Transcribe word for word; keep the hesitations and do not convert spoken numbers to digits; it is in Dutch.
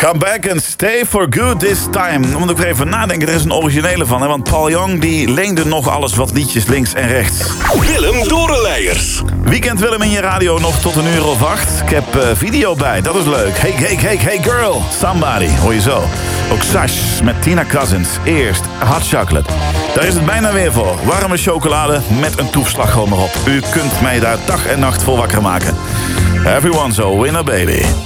Come back and stay for good this time. Dan moet ik er even nadenken, er is een originele van. Hè? Want Paul Young die leende nog alles wat liedjes links en rechts. Willem Dorenleijers. Weekend Willem in je radio nog tot een uur of acht. Ik heb uh, video bij, dat is leuk. Hey, hey, hey, hey girl, somebody, hoor je zo. Ook Sash met Tina Cousins. Eerst Hot Chocolate. Daar is het bijna weer voor. Warme chocolade met een toefslagroom erop. U kunt mij daar dag en nacht voor wakker maken. Everyone's a winner, baby.